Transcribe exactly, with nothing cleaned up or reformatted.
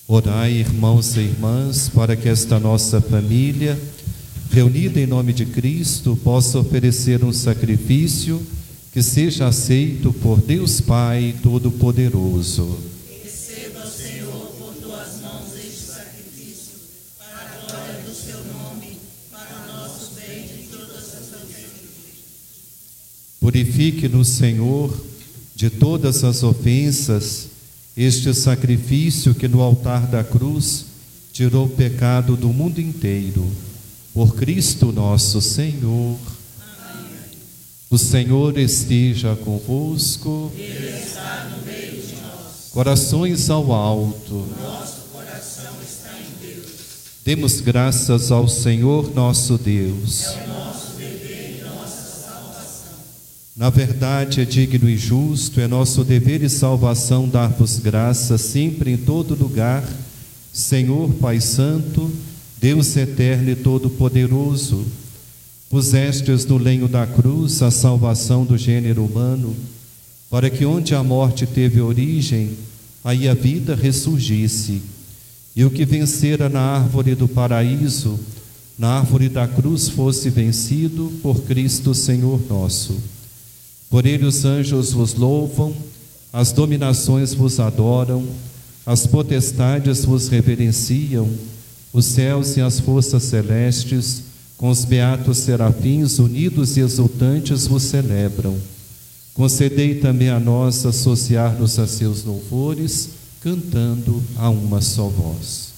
Orai, irmãos e irmãs, para que esta nossa família, reunida em nome de Cristo, possa oferecer um sacrifício que seja aceito por Deus Pai Todo-Poderoso. Receba, Senhor, por tuas mãos este sacrifício, para a glória do seu nome, para o nosso bem e de todas as famílias. Purifique-nos, Senhor, de todas as ofensas, este sacrifício que no altar da cruz tirou o pecado do mundo inteiro. Por Cristo nosso Senhor. Amém. O Senhor esteja convosco. Ele está no meio de nós. Corações ao alto. Nosso coração está em Deus. Demos graças ao Senhor nosso Deus. É o nosso dever e nossa salvação. Na verdade, é digno e justo, é nosso dever e salvação dar-vos graças sempre em todo lugar, Senhor Pai Santo, Deus eterno e todo-poderoso. Pusestes no lenho da cruz a salvação do gênero humano, para que onde a morte teve origem, aí a vida ressurgisse. E o que vencera na árvore do paraíso, na árvore da cruz fosse vencido por Cristo Senhor nosso. Por ele os anjos vos louvam, as dominações vos adoram, as potestades vos reverenciam, os céus e as forças celestes, com os beatos serafins, unidos e exultantes, vos celebram. Concedei também a nós associar-nos a seus louvores, cantando a uma só voz.